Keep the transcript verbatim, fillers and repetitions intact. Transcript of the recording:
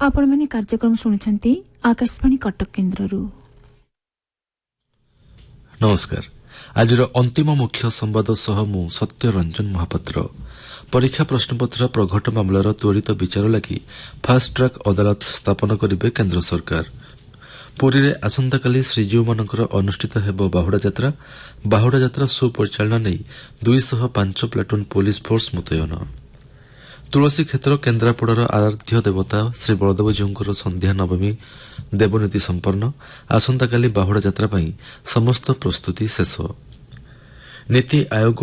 ଆପଣମାନେ କାର୍ଯ୍ୟକ୍ରମ ଶୁଣିଛନ୍ତି ଆକାଶବାଣୀ କଟକ କେନ୍ଦ୍ରରୁ। ନମସ୍କାର। ଆଜିର ଅନ୍ତିମ ମୁଖ୍ୟ ସମ୍ବାଦ ସହ ମୁଁ ସତ୍ୟରଞ୍ଜନ ମହାପାତ୍ର। ପରୀକ୍ଷା ପ୍ରଶ୍ନପତ୍ର ପ୍ରଘଟ ମାମଲାର ତ୍ୱରିତ ବିଚାର ଲାଗି ଫାଷ୍ଟ ଟ୍ରାକ୍ ଅଦାଲତ ସ୍ଥାପନ କରିବେ କେନ୍ଦ୍ର ସରକାର। ପୁରୀରେ ଆସନ୍ତାକାଲି ଶ୍ରୀଜୀଉମାନଙ୍କର ଅନୁଷ୍ଠିତ ହେବ ବାହୁଡ଼ା ଯାତ୍ରା। ବାହୁଡ଼ା ଯାତ୍ରା ସୁପରିଚାଳନା ନେଇ ଦୁଇଶହ ପାଞ୍ଚ ପ୍ଲାଟୁନ୍ ପୁଲିସ ଫୋର୍ସ ମୁତୟନ। ତୁଳସୀ କ୍ଷେତ୍ର କେନ୍ଦ୍ରାପଡ଼ାର ଆରାଧ୍ୟ ଦେବତା ଶ୍ରୀ ବଳଦେବଜୀଉଙ୍କର ସନ୍ଧ୍ୟା ନବମୀ ଦେବନୀତି ସମ୍ପନ୍ନ। ଆସନ୍ତାକାଲି ବାହୁଡ଼ା ଯାତ୍ରା ପାଇଁ ସମସ୍ତ ପ୍ରସ୍ତୁତି ଶେଷ। ନୀତି ଆୟୋଗ